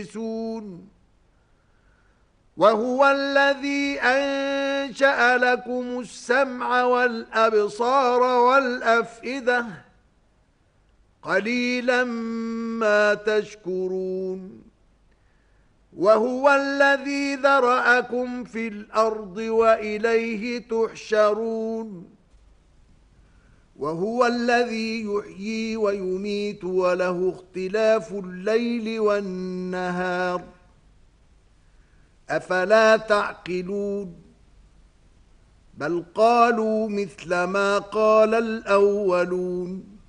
وهو الذي أنشأ لكم السمع والأبصار والأفئدة قليلا ما تشكرون وهو الذي ذرأكم في الأرض وإليه تحشرون وهو الذي يحيي ويميت وله اختلاف الليل والنهار أفلا تعقلون بل قالوا مثل ما قال الأولون